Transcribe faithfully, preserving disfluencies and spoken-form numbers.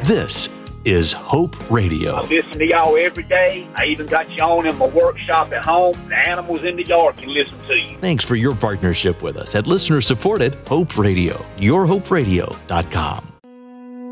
This is Hope Radio. I listen to y'all every day. I even got you on in my workshop at home. The animals in the yard can listen to you. Thanks for your partnership with us at listener-supported Hope Radio, your hope radio dot com.